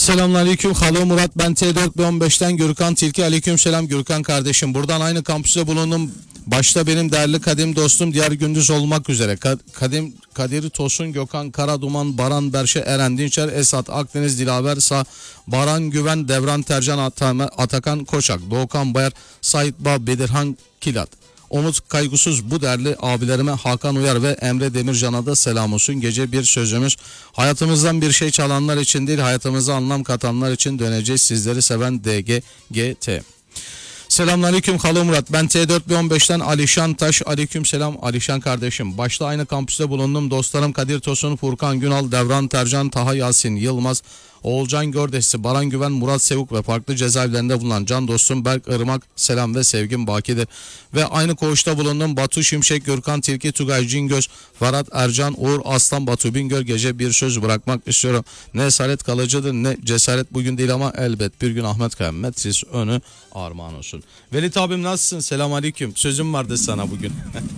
Selamünaleyküm. Halo Murat, ben T415'ten Gürkan Tilki. Aleykümselam Gürkan kardeşim. Buradan aynı kampüste bulundum. Başta benim değerli kadim dostum Diyar Gündüz olmak üzere. Kadir Tosun, Gökhan Karaduman, Baran Berşe, Eren Dinçer, Esat Akdeniz, Dilaver Sağ, Baran Güven, Devran Tercan, Atakan Koçak, Doğukan Bayar, Sait Bağ, Bedirhan Kilat. Umut Kaygısız bu değerli abilerime Hakan Uyar ve Emre Demircan'a da selam olsun. Gece bir sözümüz: hayatımızdan bir şey çalanlar için değil, hayatımıza anlam katanlar için döneceğiz. Sizleri seven DGGT. Selamünaleyküm Halo Murat, ben T415'ten Alişan Taş. Aleykümselam Alişan kardeşim. Başta aynı kampüste bulundum dostlarım Kadir Tosun, Furkan Günal, Devran Tercan, Taha Yasin Yılmaz, Oğulcan Gördesi, Baran Güven, Murat Sevuk ve farklı cezaevlerinde bulunan can dostum Berk Irmak, selam ve sevgim bakidir. Ve aynı koğuşta bulundum Batu Şimşek, Gürkan Tilki, Tugay Cingöz, Ferhat Ercan, Uğur Aslan, Batu Bingöl. Gece bir söz bırakmak istiyorum. Ne esaret kalıcıdır, ne cesaret bugün değil ama elbet bir gün Ahmet Kıyamet siz önü armağan olsun. Velit abim nasılsın? Selam aleyküm. Sözüm vardı sana bugün.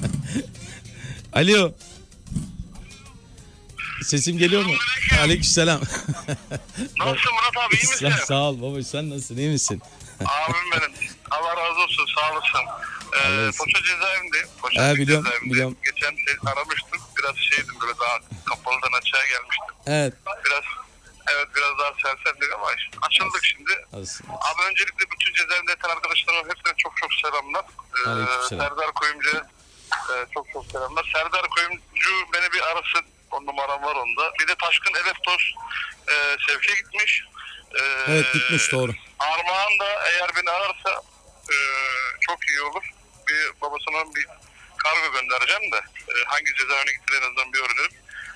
Alo. Sesim geliyor mu? Aleykümselam. Nasılsın Murat abi, iyi misin? Sağ ol baba, sen nasılsın, iyi misin? Abim benim. Allah razı olsun, sağ olasın. Foça cezaevindeyim. Biliyorum. Geçen aramıştım. Biraz şeydim, böyle daha kapalıdan açığa gelmiştim. Evet. Biraz daha sersemdik ama açıldık şimdi. Abi öncelikle bütün cezaevinde yatan arkadaşlarıma hepsine çok selamlar. Serdar Koyumcu'ya çok selamlar. Serdar Koyumcu beni bir arasın. 10 numaram var onda. Bir de Taşkın Eleftos sevkiye gitmiş. Evet, gitmiş, doğru. Armağan da eğer beni ararsa çok iyi olur. Bir babasına bir kargo göndereceğim de hangi cezaevine gittiğini en azından bir öğrenelim.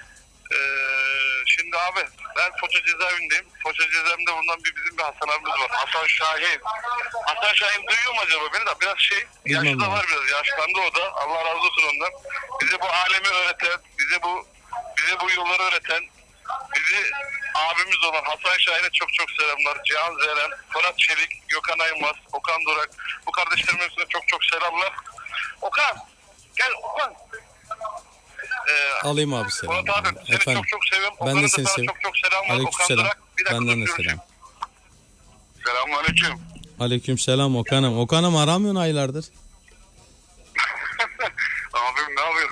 Şimdi abi ben Foça cezaevindeyim. Foça cezaevinde bundan bizim bir Hasan abimiz var. Hasan Şahin. Hasan Şahin duyuyor mu acaba beni de? Biraz yaşı da var biraz. Yaşlandı o da. Allah razı olsun ondan. Bize bu alemi öğreten, bize bu yolları öğreten, bizi abimiz olan Hasan Şahin'e çok selamlar. Cihan Zeren, Fırat Çelik, Gökhan Aymaz, Okan Durak. Bu kardeşlerimin hepsine çok selamlar. Okan, gel Okan. Alayım abi selam. Murat abi seni Efendim? çok seviyorum. Ben Okan'ın de seni seviyorum. çok selamlar. Aleykümselam. Okan Durak. Benden de selam. Selamünaleyküm. Aleykümselam Okan'ım. Okan'ım aramıyorsun aylardır.